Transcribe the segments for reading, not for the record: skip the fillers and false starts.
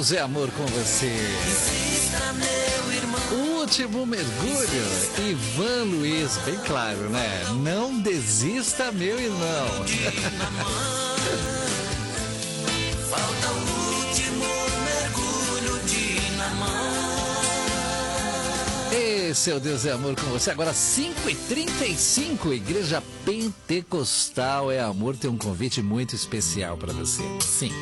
Deus é amor com você. Último mergulho, Ivan Luiz, bem claro, né? Não desista, meu irmão. Falta o último mergulho de Namã. Esse é o Deus é amor com você. Agora 5h35, Igreja Pentecostal é Amor tem um convite muito especial para você. Sim.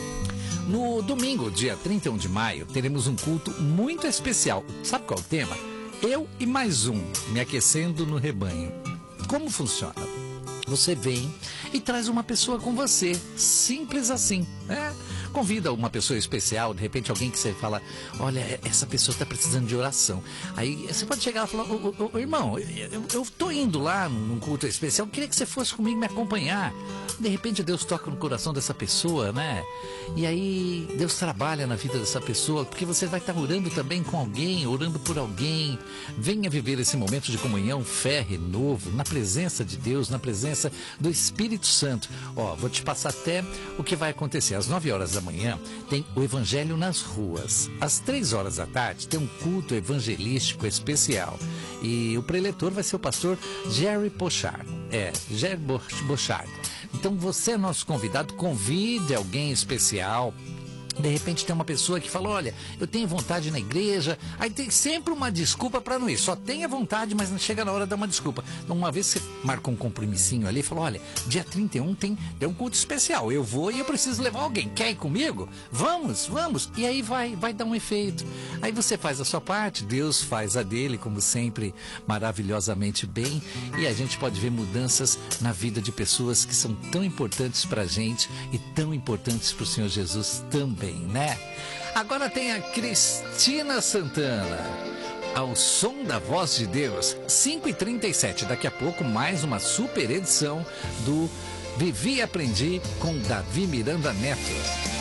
No domingo, dia 31 de maio, teremos um culto muito especial. Sabe qual é o tema? Eu e mais um, me aquecendo no rebanho. Como funciona? Você vem e traz uma pessoa com você, simples assim, né? Convida uma pessoa especial, de repente alguém que você fala, olha, essa pessoa está precisando de oração. Aí você pode chegar e falar, ô, irmão, eu tô indo lá num culto especial, eu queria que você fosse comigo me acompanhar. De repente Deus toca no coração dessa pessoa, né? E aí Deus trabalha na vida dessa pessoa, porque você vai estar orando também com alguém, orando por alguém. Venha viver esse momento de comunhão, fé, renovo, na presença de Deus, na presença do Espírito Santo. Ó, vou te passar até o que vai acontecer. Às 9 horas da manhã tem o Evangelho nas ruas. Às 3 horas da tarde tem um culto evangelístico especial. E o preletor vai ser o pastor Jerry Bochard. Jerry Bochard. Então você é nosso convidado, convide alguém especial. De repente tem uma pessoa que fala, olha, eu tenho vontade na igreja, aí tem sempre uma desculpa para não ir, só tenha vontade, mas não chega na hora de dar uma desculpa. Então uma vez você marcou um compromissinho ali e falou, olha, dia 31 tem um culto especial, eu vou e eu preciso levar alguém, quer ir comigo? Vamos, e aí vai dar um efeito. Aí você faz a sua parte, Deus faz a dele, como sempre, maravilhosamente bem, e a gente pode ver mudanças na vida de pessoas que são tão importantes pra gente e tão importantes pro Senhor Jesus também, né? Agora tem a Cristina Santana, ao som da voz de Deus, 5h37. Daqui a pouco mais uma super edição do Vivi e Aprendi com Davi Miranda Neto.